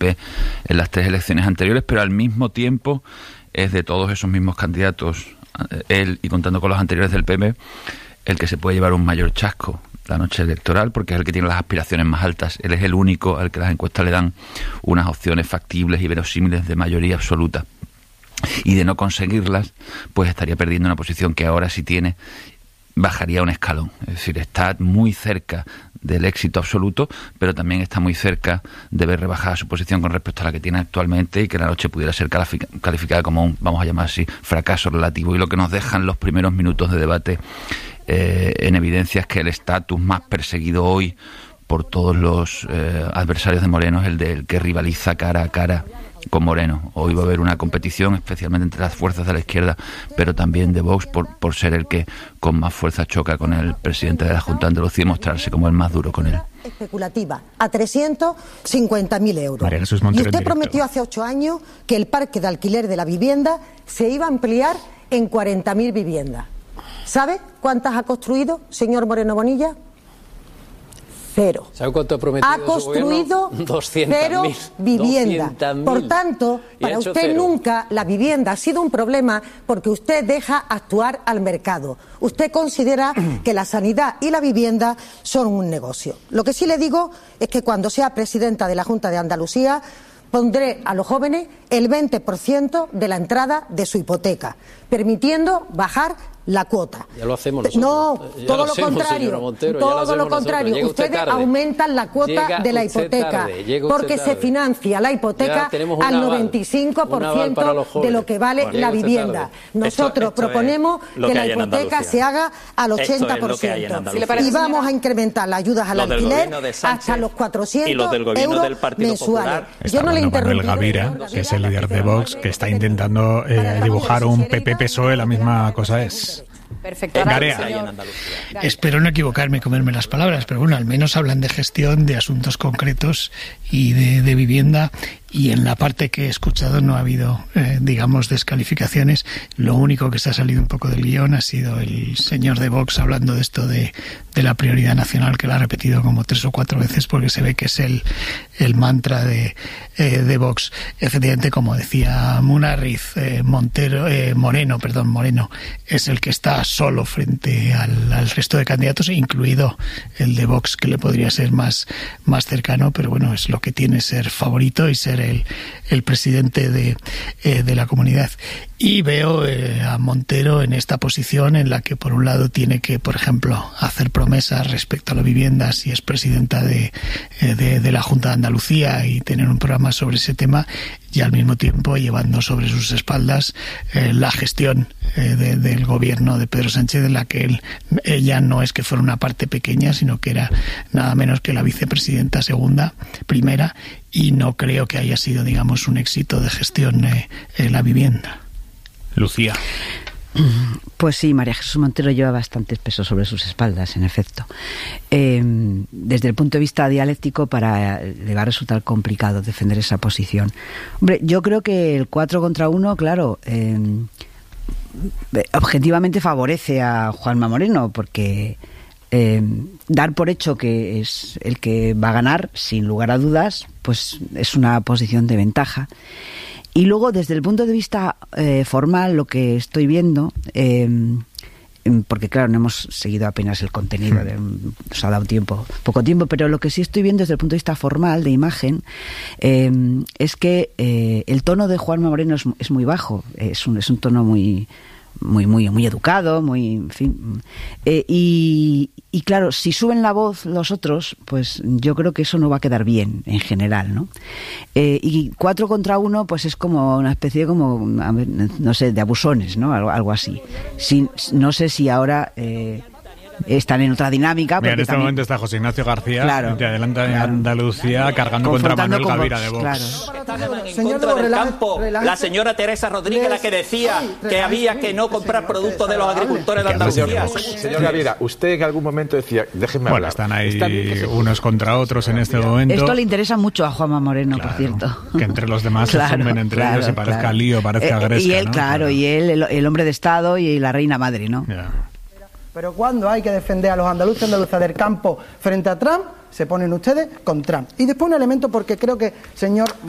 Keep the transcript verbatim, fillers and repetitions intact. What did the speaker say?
P en las tres elecciones anteriores, pero al mismo tiempo es de todos esos mismos candidatos, él y contando con los anteriores del P M, el que se puede llevar un mayor chasco la noche electoral, porque es el que tiene las aspiraciones más altas. Él es el único al que las encuestas le dan unas opciones factibles y verosímiles de mayoría absoluta. Y de no conseguirlas, pues estaría perdiendo una posición que ahora sí tiene, bajaría un escalón. Es decir, está muy cerca del éxito absoluto, pero también está muy cerca de ver rebajada su posición con respecto a la que tiene actualmente y que la noche pudiera ser calificada como un, vamos a llamar así, fracaso relativo. Y lo que nos dejan los primeros minutos de debate eh, en evidencia es que el estatus más perseguido hoy por todos los eh, adversarios de Moreno es el del que rivaliza cara a cara con Moreno. Hoy va a haber una competición especialmente entre las fuerzas de la izquierda, pero también de Vox, por, por ser el que con más fuerza choca con el presidente de la Junta de Andalucía y mostrarse como el más duro con él. Especulativa, a trescientos cincuenta mil euros. María Jesús Montero, y usted prometió hace ocho años que el parque de alquiler de la vivienda se iba a ampliar en cuarenta mil viviendas. ¿Sabe cuántas ha construido, señor Moreno Bonilla? Cero. ¿Sabe cuánto ha prometido ha construido cero vivienda. Por tanto, para usted cero. Nunca la vivienda ha sido un problema porque usted deja actuar al mercado. Usted considera que la sanidad y la vivienda son un negocio. Lo que sí le digo es que cuando sea presidenta de la Junta de Andalucía pondré a los jóvenes el veinte por ciento de la entrada de su hipoteca, permitiendo bajar la cuota. Ya lo hacemos nosotros. No, ya todo lo lo hacemos, contrario. Montero, todo lo contrario. Ustedes usted aumentan la cuota llega de la hipoteca porque se financia la hipoteca al noventa y cinco por ciento de lo que vale bueno, la vivienda. Nosotros esto, esto proponemos que, que la hipoteca se haga al ochenta por ciento. Es si y vamos a incrementar las ayudas al alquiler hasta los cuatrocientos euros mensuales. Yo no le interrumpo. Manuel Gavira, que es el líder de Vox, que está intentando eh, dibujar un P P P S O E, la misma cosa es. Perfecto. Garea. Espero no equivocarme y comerme las palabras, pero bueno, al menos hablan de gestión, de asuntos concretos y de, de vivienda, y en la parte que he escuchado no ha habido, eh, digamos, descalificaciones. Lo único que se ha salido un poco del guión ha sido el señor de Vox hablando de esto de, de la prioridad nacional, que lo ha repetido como tres o cuatro veces porque se ve que es el, el mantra de, eh, de Vox. Efectivamente, como decía Munarriz, eh, Montero, eh, Moreno, perdón, Moreno, es el que está solo frente al, al resto de candidatos, incluido el de Vox, que le podría ser más, más cercano, pero bueno, es lo que tiene ser favorito y ser el, el presidente de, eh, de la comunidad. Y veo eh, a Montero en esta posición en la que por un lado tiene que, por ejemplo, hacer promesas respecto a la vivienda si es presidenta de, eh, de, de la Junta de Andalucía y tener un programa sobre ese tema, y al mismo tiempo llevando sobre sus espaldas eh, la gestión eh, de, del gobierno de Pedro Sánchez, en la que él, ella no es que fuera una parte pequeña, sino que era nada menos que la vicepresidenta segunda, primera, y no creo que haya sido, digamos, un éxito de gestión eh, en la vivienda. Lucía. Pues sí, María Jesús Montero lleva bastantes pesos sobre sus espaldas, en efecto. Eh, desde el punto de vista dialéctico, para le va a resultar complicado defender esa posición. Hombre, yo creo que el cuatro contra uno, claro, eh, objetivamente favorece a Juanma Moreno, porque eh, dar por hecho que es el que va a ganar, sin lugar a dudas, pues es una posición de ventaja. Y luego, desde el punto de vista eh, formal, lo que estoy viendo, eh, porque claro, no hemos seguido apenas el contenido, de, nos ha dado tiempo, poco tiempo, pero lo que sí estoy viendo desde el punto de vista formal, de imagen, eh, es que eh, el tono de Juanma Moreno es, es muy bajo, es un, es un tono muy... muy muy muy educado, muy, en fin, eh, y, y claro, si suben la voz los otros, pues yo creo que eso no va a quedar bien en general, ¿no? Eh, y cuatro contra uno, pues es como una especie de como, no sé, de abusones, ¿no? Algo, algo así. Si, no sé si ahora eh, están en otra dinámica. Mira, en este también, momento está José Ignacio García, claro, de Adelante claro, Andalucía, cargando contra Manuel con Gavira Vox, de Vox. Claro. En contra del campo, la señora Teresa Rodríguez, la que decía que había que no comprar productos de los agricultores de Andalucía. Señor Gavira, usted en algún momento decía, déjenme bueno, hablar. Están ahí Están unos contra otros en este momento. Esto le interesa mucho a Juanma Moreno, claro, por cierto. Que entre los demás claro, se sumen entre claro, ellos y parezca claro. lío, parezca eh, Gresca, Y él, ¿no? claro, y él, el, el hombre de Estado y la reina madre, ¿no? Yeah. Pero cuando hay que defender a los andaluces y andaluzas del campo frente a Trump, se ponen ustedes con Trump. Y después un elemento, porque creo que, señor